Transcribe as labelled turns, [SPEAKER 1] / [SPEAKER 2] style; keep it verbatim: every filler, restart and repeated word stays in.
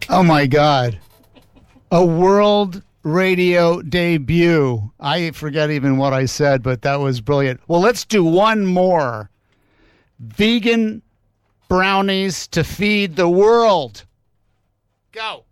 [SPEAKER 1] Oh, my God. A world radio debut. I forget even what I said, but that was brilliant. Well, let's do one more. Vegan brownies to feed the world. Go.